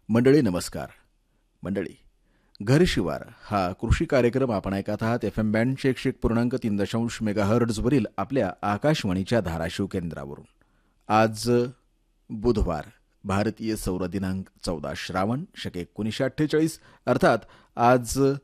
मंडळी नमस्कार. मंडळी, घर शिवार हा कृषी कार्यक्रम आपण ऐकत आहात FM बँड 101.3 मेगाहर्ट्झवरील आपल्या आकाशवाणीच्या धाराशिव केंद्रावरून. आज बुधवार, भारतीय सौर दिनांक 14 श्रावण शके 1948, अर्थात आज